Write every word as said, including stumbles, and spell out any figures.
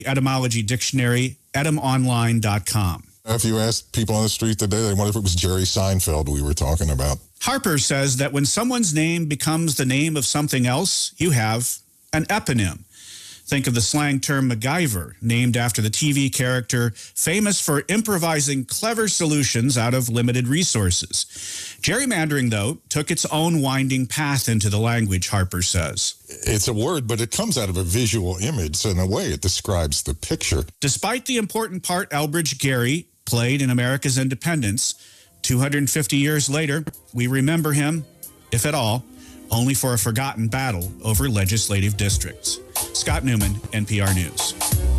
Etymology Dictionary, etym online dot com. If you asked people on the street today, they wonder if it was Jerry Seinfeld we were talking about. Harper says that when someone's name becomes the name of something else, you have an eponym. Think of the slang term MacGyver, named after the T V character famous for improvising clever solutions out of limited resources. Gerrymandering, though, took its own winding path into the language, Harper says. It's a word, but it comes out of a visual image, so in a way it describes the picture. Despite the important part Elbridge Gerry played in America's independence, two hundred fifty years later, we remember him, if at all, only for a forgotten battle over legislative districts. Scott Newman, N P R News.